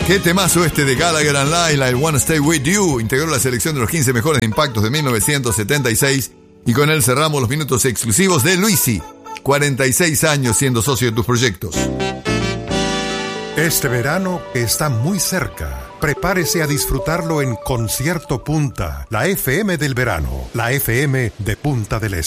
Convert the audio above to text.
Qué temazo este de Gallagher and Lyle, I Wanna Stay With You. Integró la selección de los 15 mejores impactos de 1976 y con él cerramos los minutos exclusivos de Luisi. 46 años siendo socio de tus proyectos. Este verano está muy cerca. Prepárese a disfrutarlo en Concierto Punta, la FM del verano, la FM de Punta del Este.